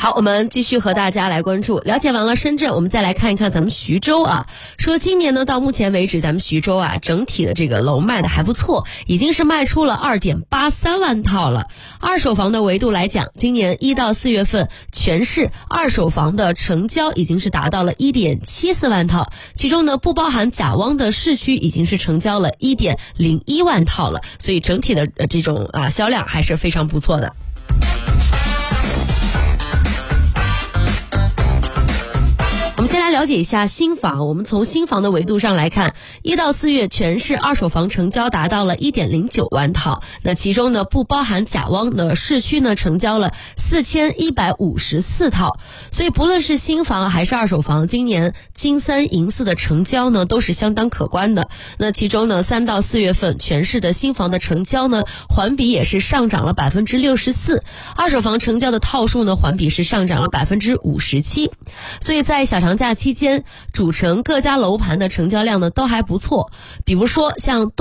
好，我们继续和大家来关注。了解完了深圳，我们再来看一看咱们徐州啊。说今年呢，到目前为止，咱们徐州啊，整体的这个楼卖的还不错，已经是卖出了2.83万套了。二手房的维度来讲，今年1到4月份，全市二手房的成交已经是达到了1.74万套，其中呢，不包含甲汪的市区已经是成交了1.01万套了，所以整体的这种销量还是非常不错的。我们先来了解一下新房。我们从新房的维度上来看，1到4月全市二手房成交达到了1.09万套，那其中呢，不包含甲汪的市区呢，成交了4154套。所以不论是新房还是二手房，今年金3银4的成交呢，都是相当可观的。那其中呢，3到4月份全市的新房的成交呢，环比也是上涨了64%，二手房成交的套数呢，环比是上涨了57%。所以在小长假期间，主城各家楼盘的成交量呢都还不错，比如说像